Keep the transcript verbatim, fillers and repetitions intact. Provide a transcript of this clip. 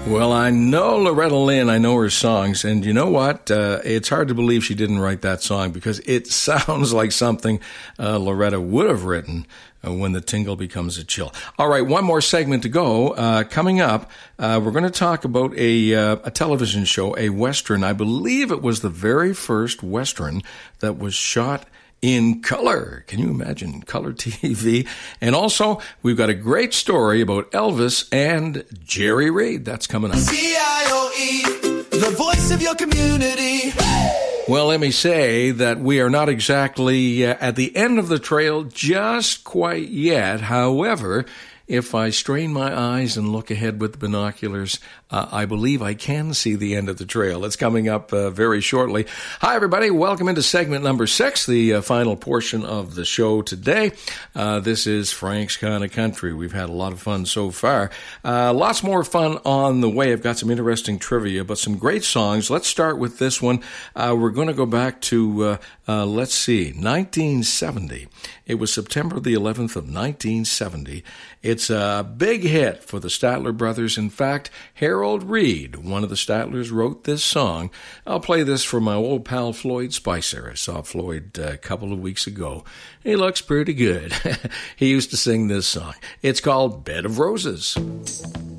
Well, I know Loretta Lynn. I know her songs. And you know what? Uh, it's hard to believe she didn't write that song because it sounds like something uh, Loretta would have written uh, when the tingle becomes a chill. All right, one more segment to go. Uh, coming up, uh, we're going to talk about a, uh, a television show, a Western. I believe it was the very first Western that was shot in color. Can you imagine color T V? And also, we've got a great story about Elvis and Jerry Reed. That's coming up. C I O E, the voice of your community. Well, let me say that we are not exactly uh, at the end of the trail just quite yet. However, if I strain my eyes and look ahead with the binoculars, uh, I believe I can see the end of the trail. It's coming up uh, very shortly. Hi, everybody. Welcome into segment number six, the uh, final portion of the show today. Uh, this is Frank's Kind of Country. We've had a lot of fun so far. Uh, lots more fun on the way. I've got some interesting trivia, but some great songs. Let's start with this one. Uh, we're going to go back to, uh, uh, let's see, nineteen seventy. It was September the eleventh of nineteen seventy. It's a big hit for the Statler brothers. In fact, Harold Reed, one of the Statlers, wrote this song. I'll play this for my old pal Floyd Spicer. I saw Floyd a couple of weeks ago. He looks pretty good. He used to sing this song. It's called Bed of Roses.